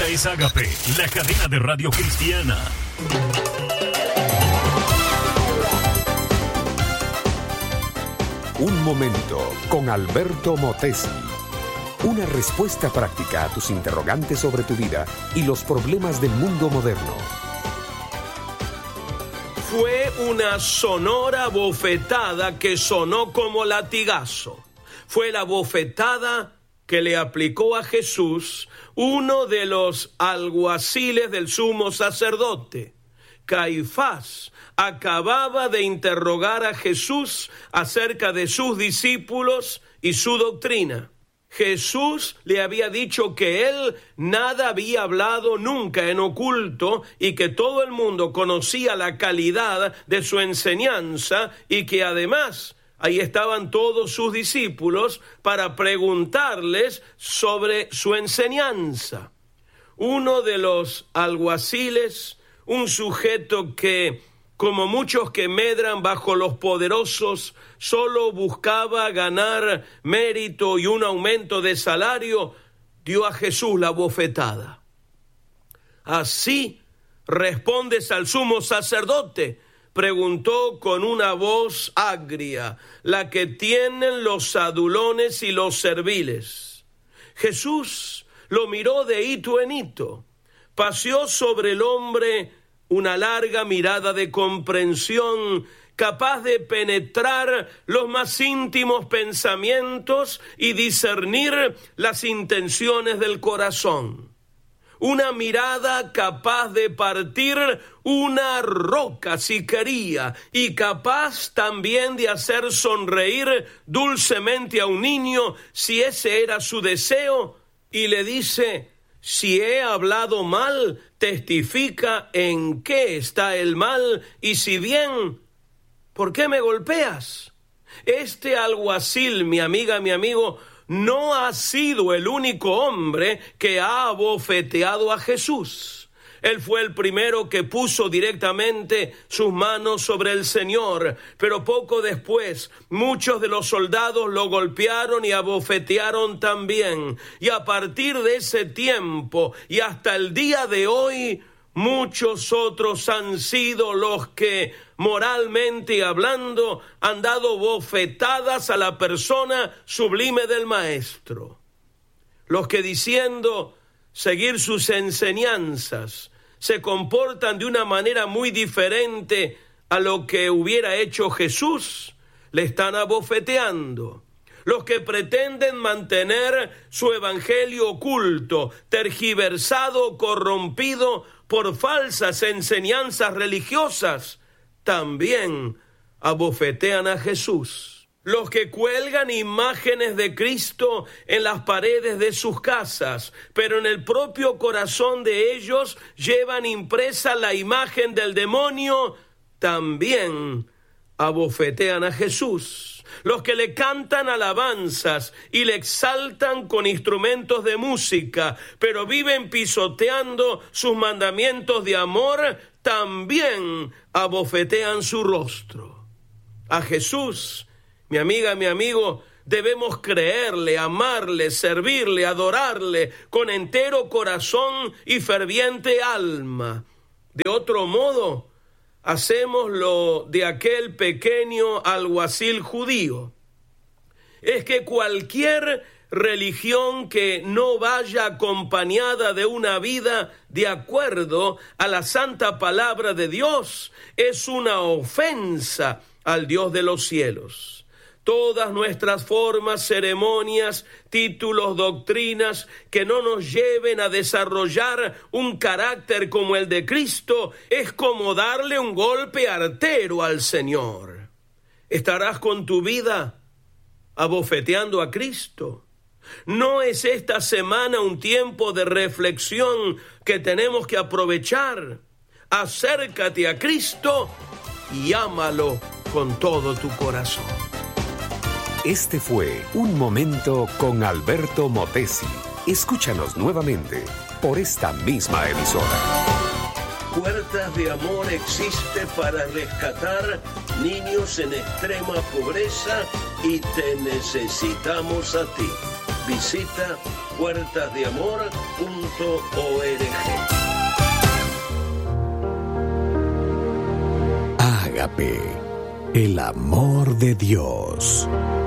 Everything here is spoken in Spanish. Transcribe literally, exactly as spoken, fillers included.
es Agape, la cadena de radio cristiana. Un momento con Alberto Motesi. Una respuesta práctica a tus interrogantes sobre tu vida y los problemas del mundo moderno. Fue una sonora bofetada que sonó como latigazo. Fue la bofetada que le aplicó a Jesús uno de los alguaciles del sumo sacerdote. Caifás acababa de interrogar a Jesús acerca de sus discípulos y su doctrina. Jesús le había dicho que él nada había hablado nunca en oculto y que todo el mundo conocía la calidad de su enseñanza y que además ahí estaban todos sus discípulos para preguntarles sobre su enseñanza. Uno de los alguaciles, un sujeto que, como muchos que medran bajo los poderosos, solo buscaba ganar mérito y un aumento de salario, dio a Jesús la bofetada. ¿Así respondes al sumo sacerdote?, preguntó con una voz agria, la que tienen los adulones y los serviles. Jesús lo miró de hito en hito, paseó sobre el hombre una larga mirada de comprensión, capaz de penetrar los más íntimos pensamientos y discernir las intenciones del corazón. Una mirada capaz de partir una roca si quería, y capaz también de hacer sonreír dulcemente a un niño si ese era su deseo, y le dice: si he hablado mal, testifica en qué está el mal, y si bien, ¿por qué me golpeas? Este alguacil, mi amiga, mi amigo, no ha sido el único hombre que ha abofeteado a Jesús. Él fue el primero que puso directamente sus manos sobre el Señor, pero poco después muchos de los soldados lo golpearon y abofetearon también. Y a partir de ese tiempo y hasta el día de hoy, muchos otros han sido los que, moralmente hablando, han dado bofetadas a la persona sublime del Maestro. Los que, diciendo seguir sus enseñanzas, se comportan de una manera muy diferente a lo que hubiera hecho Jesús, le están abofeteando. Los que pretenden mantener su evangelio oculto, tergiversado, corrompido por falsas enseñanzas religiosas, también abofetean a Jesús. Los que cuelgan imágenes de Cristo en las paredes de sus casas, pero en el propio corazón de ellos llevan impresa la imagen del demonio, también abofetean a Jesús. Los que le cantan alabanzas y le exaltan con instrumentos de música, pero viven pisoteando sus mandamientos de amor, también abofetean su rostro. A Jesús, mi amiga, mi amigo, debemos creerle, amarle, servirle, adorarle con entero corazón y ferviente alma. De otro modo, hacemos lo de aquel pequeño alguacil judío. Es que cualquier religión que no vaya acompañada de una vida de acuerdo a la santa palabra de Dios es una ofensa al Dios de los cielos. Todas nuestras formas, ceremonias, títulos, doctrinas que no nos lleven a desarrollar un carácter como el de Cristo es como darle un golpe artero al Señor. ¿Estarás con tu vida abofeteando a Cristo? ¿No es esta semana un tiempo de reflexión que tenemos que aprovechar? Acércate a Cristo y ámalo con todo tu corazón. Este fue Un Momento con Alberto Motesi. Escúchanos nuevamente por esta misma emisora. Puertas de Amor existe para rescatar niños en extrema pobreza y te necesitamos a ti. Visita puertas de amor punto org. Ágape, el amor de Dios.